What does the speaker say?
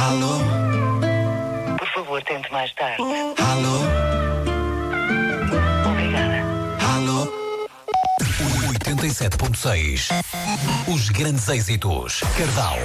Alô? Por favor, tente mais tarde. Alô? Obrigada. Alô? 87.6. Os grandes êxitos. Cardal.